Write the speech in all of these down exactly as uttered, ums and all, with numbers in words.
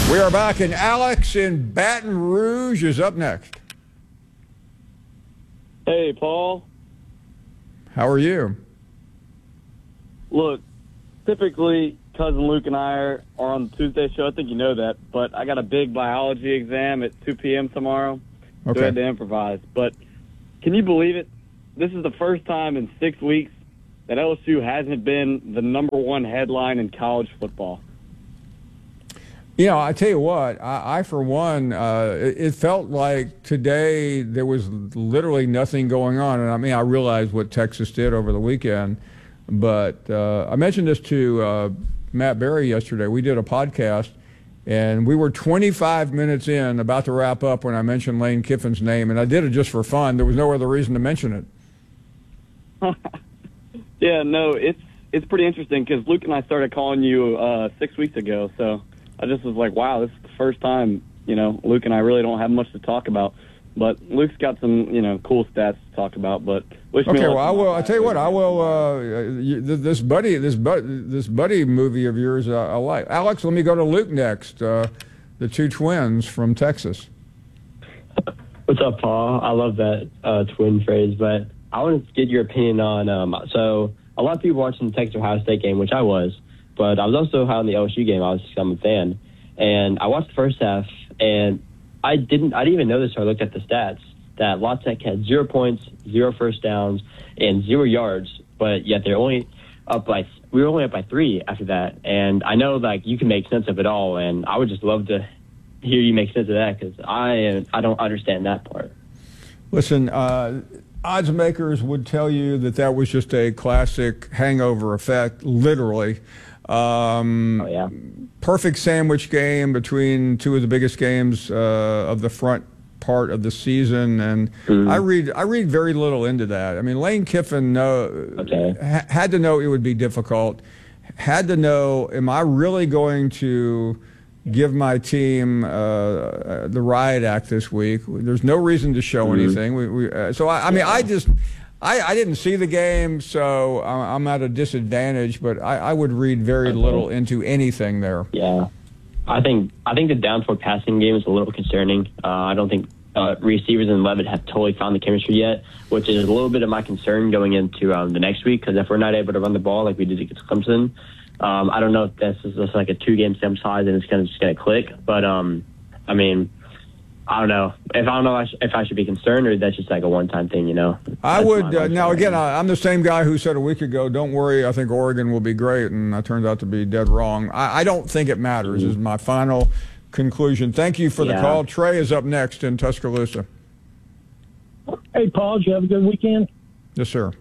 We are back, and Alex in Baton Rouge is up next. Hey, Paul. How are you? Look, typically, Cousin Luke and I are, are on the Tuesday show. I think you know that. But I got a big biology exam at two p.m. tomorrow. Okay. So I had to improvise. But can you believe it? This is the first time in six weeks that L S U hasn't been the number one headline in college football. You know, I tell you what, I, I for one, uh, it, it felt like today there was literally nothing going on. And I mean, I realized what Texas did over the weekend, but uh, I mentioned this to uh, Matt Berry yesterday. We did a podcast, and we were twenty-five minutes in, about to wrap up, when I mentioned Lane Kiffin's name, and I did it just for fun. There was no other reason to mention it. Yeah, no, it's it's pretty interesting because Luke and I started calling you uh, six weeks ago, so I just was like, wow, this is the first time, you know, Luke and I really don't have much to talk about. But Luke's got some, you know, cool stats to talk about. But wish okay, me well, I will. I tell you what, I will. Uh, this buddy, this buddy, this buddy movie of yours, uh, I like. Alex, let me go to Luke next. Uh, the two twins from Texas. What's up, Paul? I love that uh, twin phrase, but I want to get your opinion on. Um, so a lot of people watching the Texas Ohio State game, which I was. But I was also high on the L S U game. I was I'm a fan, and I watched the first half, and I didn't I didn't even know this. So I looked at the stats that La Tech had zero points, zero first downs, and zero yards. But yet they're only up by we were only up by three after that. And I know like you can make sense of it all, and I would just love to hear you make sense of that because I I don't understand that part. Listen, uh, odds makers would tell you that that was just a classic hangover effect, literally. Um, oh, yeah. Perfect sandwich game between two of the biggest games uh, of the front part of the season, and mm. I read I read very little into that. I mean, Lane Kiffin know, okay. ha- had to know it would be difficult, had to know, am I really going to give my team uh, the riot act this week? There's no reason to show mm. anything. We, we, uh, so, I, I mean, yeah. I just... I, I didn't see the game, so I'm at a disadvantage, but I, I would read very okay. little into anything there. Yeah. I think I think the downfield passing game is a little concerning. Uh, I don't think uh, receivers and Levitt have totally found the chemistry yet, which is a little bit of my concern going into um, the next week, because if we're not able to run the ball like we did against Clemson, um, I don't know if this is just like a two-game sample size and it's gonna, just going to click. But, um, I mean... I don't know if I don't know if I should be concerned or that's just like a one-time thing, you know. I that's would uh, now again. I, I'm the same guy who said a week ago, "Don't worry, I think Oregon will be great," and I turned out to be dead wrong. I, I don't think it matters. Mm-hmm. Is my final conclusion. Thank you for the yeah. call. Trey is up next in Tuscaloosa. Hey, Paul, did you have a good weekend? Yes, sir.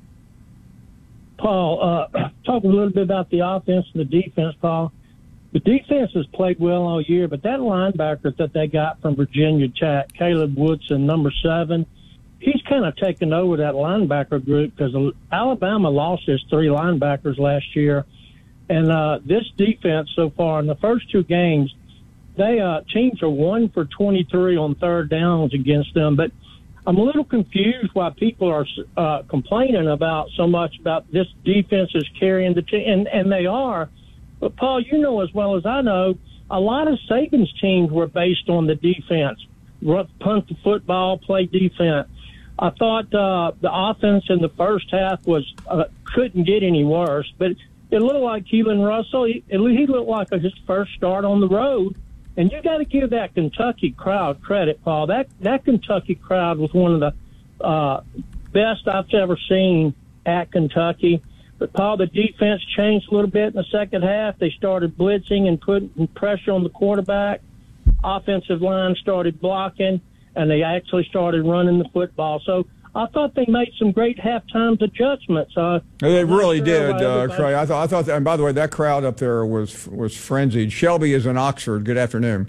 Paul, uh, talk a little bit about the offense and the defense, Paul. The defense has played well all year, but that linebacker that they got from Virginia Tech, Caleb Woodson, number seven, he's kind of taken over that linebacker group because Alabama lost his three linebackers last year. And uh, this defense so far in the first two games, they uh, teams are one for twenty-three on third downs against them. But I'm a little confused why people are uh, complaining about so much about this defense is carrying the team, and, and they are. But, Paul, you know as well as I know, a lot of Saban's teams were based on the defense. Punt the football, play defense. I thought uh, the offense in the first half was uh, couldn't get any worse, but it looked like Keelan Russell, he, he looked like his first start on the road. And you got to give that Kentucky crowd credit, Paul. That, that Kentucky crowd was one of the uh, best I've ever seen at Kentucky. But, Paul, the defense changed a little bit in the second half. They started blitzing and putting pressure on the quarterback. Offensive line started blocking, and they actually started running the football. So I thought they made some great halftime adjustments. Uh, they really sure did, uh, Trey. I thought, I thought that, and by the way, that crowd up there was was frenzied. Shelby is in Oxford. Good afternoon.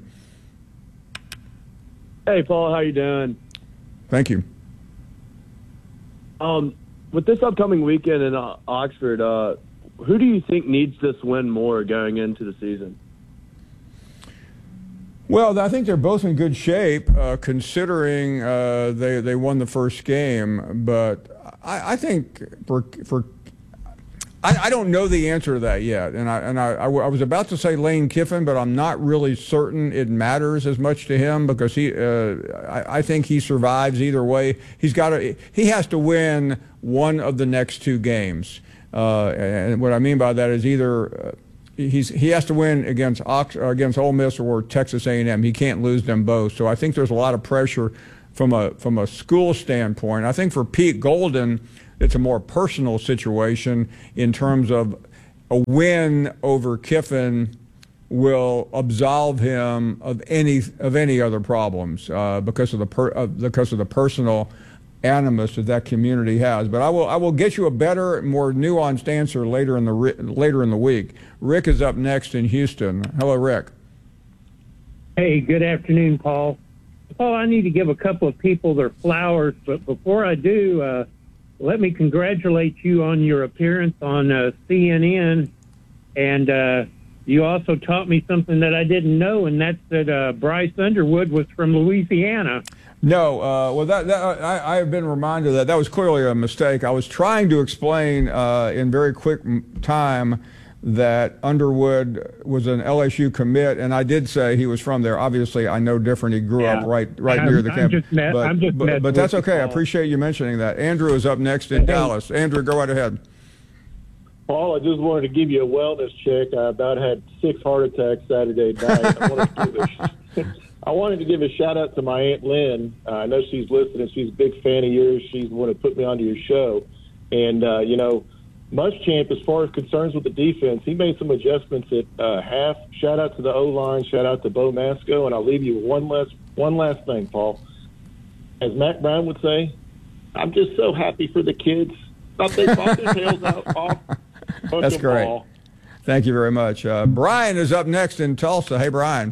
Hey, Paul. How you doing? Thank you. Um. With this upcoming weekend in uh, Oxford, uh, who do you think needs this win more going into the season? Well, I think they're both in good shape, uh, considering uh, they they won the first game. But I, I think for for I, I don't know the answer to that yet, and I and I, I, w- I was about to say Lane Kiffin, but I'm not really certain it matters as much to him because he, uh, I, I think he survives either way. He's got to, he has to win one of the next two games, uh, and what I mean by that is either uh, he's he has to win against Ox, or against Ole Miss or Texas A and M. He can't lose them both, so I think there's a lot of pressure from a from a school standpoint. I think for Pete Golden, it's a more personal situation in terms of a win over Kiffin will absolve him of any of any other problems uh, because of the per, uh, because of the personal animus that that community has. But I will I will get you a better, more nuanced answer later in the later in the week. Rick is up next in Houston. Hello, Rick. Hey, good afternoon, Paul. Paul, I need to give a couple of people their flowers, but before I do, uh, let me congratulate you on your appearance on uh, C N N, and uh, you also taught me something that I didn't know, and that's that uh, Bryce Underwood was from Louisiana. No, uh, well, that, that I, I have been reminded that that was clearly a mistake. I was trying to explain uh, in very quick time that Underwood was an L S U commit, and I did say he was from there. Obviously, I know different. He grew Yeah. up right right I'm, near the I'm campus. just met, but I'm just but, met but that's with okay. I Paul. appreciate you mentioning that. Andrew is up next in Hey. Dallas. Andrew, go right ahead. Paul, I just wanted to give you a wellness check. I about had six heart attacks Saturday night. I wanted to give a, I wanted to give a shout out to my Aunt Lynn. Uh, I know she's listening. She's a big fan of yours. She's the one who put me onto your show. And, uh, you know, Muschamp, as far as concerns with the defense, he made some adjustments at uh, half. Shout out to the O-line. Shout out to Bo Masco. And I'll leave you with one last, one last thing, Paul. As Matt Brown would say, I'm just so happy for the kids. Thought they fought their tails out off. That's great. Ball. Thank you very much. Uh, Brian is up next in Tulsa. Hey, Brian.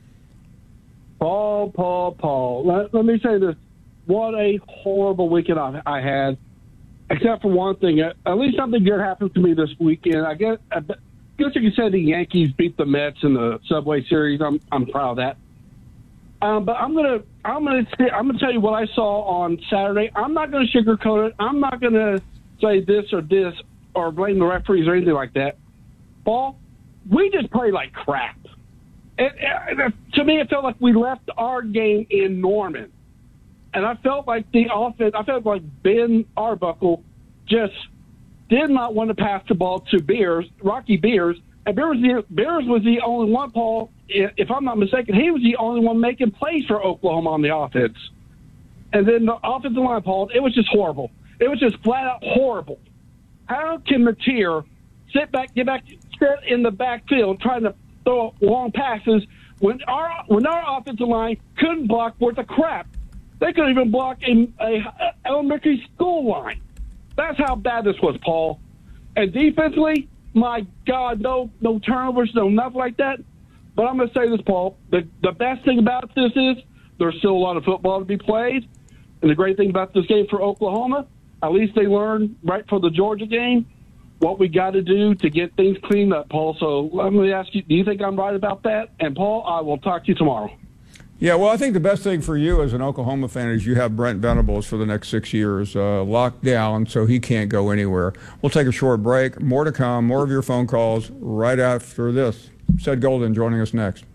Paul, Paul, Paul. Let, let me say this. What a horrible weekend I, I had, except for one thing. At, at least something good happened to me this weekend. I guess, I guess you could say the Yankees beat the Mets in the Subway Series. I'm I'm proud of that. Um, but I'm gonna I'm gonna say, I'm gonna tell you what I saw on Saturday. I'm not gonna sugarcoat it. I'm not gonna say this or this or blame the referees or anything like that. Paul, we just played like crap. It, it, to me, it felt like we left our game in Norman. And I felt like the offense, I felt like Ben Arbuckle just did not want to pass the ball to Beers, Rocky Beers. And Beers, Beers was the only one, Paul, if I'm not mistaken, he was the only one making plays for Oklahoma on the offense. And then the offensive line, Paul, it was just horrible. It was just flat out horrible. How can Mateer sit back, get back, sit in the backfield trying to throw long passes when our when our offensive line couldn't block worth a crap? They couldn't even block a, a elementary school line. That's how bad this was, Paul. And defensively, my God, no no turnovers, no nothing like that. But I'm going to say this, Paul. The, the best thing about this is there's still a lot of football to be played. And the great thing about this game for Oklahoma, at least they learned right for the Georgia game what we got to do to get things cleaned up, Paul. So let me ask you, do you think I'm right about that? And, Paul, I will talk to you tomorrow. Yeah, well, I think the best thing for you as an Oklahoma fan is you have Brent Venables for the next six years uh, locked down so he can't go anywhere. We'll take a short break. More to come, more of your phone calls right after this. Seth Golden joining us next.